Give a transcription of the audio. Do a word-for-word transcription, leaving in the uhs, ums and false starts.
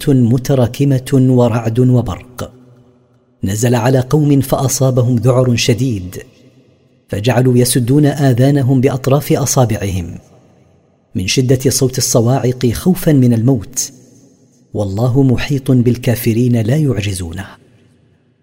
متراكمه ورعد وبرق. نزل على قوم فأصابهم ذعر شديد، فجعلوا يسدون آذانهم بأطراف أصابعهم من شدة صوت الصواعق خوفا من الموت، والله محيط بالكافرين لا يعجزونه.